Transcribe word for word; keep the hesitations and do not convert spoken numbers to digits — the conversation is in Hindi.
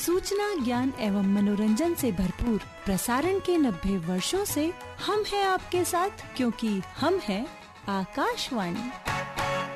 सूचना, ज्ञान एवं मनोरंजन से भरपूर प्रसारण के नब्बे वर्षों से हम हैं आपके साथ, क्योंकि हम हैं आकाशवाणी।